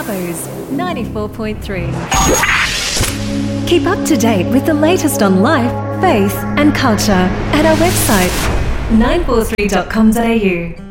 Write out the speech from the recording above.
Arvo's 94.3. Keep up to date with the latest on life, faith and culture at our website 943.com.au.